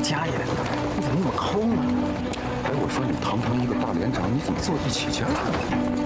家也，你怎么那么抠呢？ 哎，我说你堂堂一个大连长，你怎么坐地起价呢？